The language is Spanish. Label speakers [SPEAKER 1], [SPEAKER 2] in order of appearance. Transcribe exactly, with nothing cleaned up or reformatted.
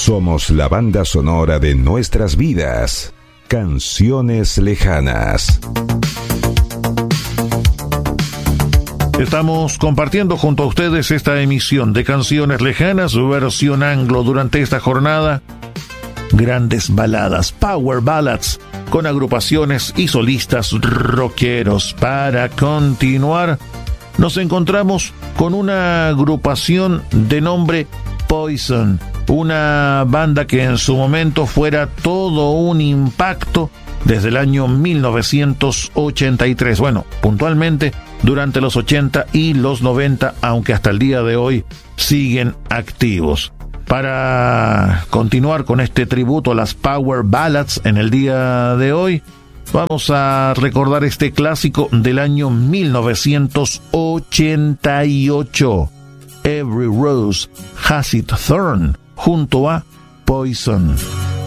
[SPEAKER 1] Somos la banda sonora de nuestras vidas. Canciones lejanas.
[SPEAKER 2] Estamos compartiendo junto a ustedes esta emisión de Canciones Lejanas, versión anglo, durante esta jornada. Grandes baladas, power ballads, con agrupaciones y solistas rockeros. Para continuar, nos encontramos con una agrupación de nombre Poison, una banda que en su momento fuera todo un impacto desde el año mil novecientos ochenta y tres. Bueno, puntualmente durante los ochenta y los noventa, aunque hasta el día de hoy siguen activos. Para continuar con este tributo a las Power Ballads en el día de hoy, vamos a recordar este clásico del año mil novecientos ochenta y ocho, Every Rose Has Its Thorn, junto a Poison.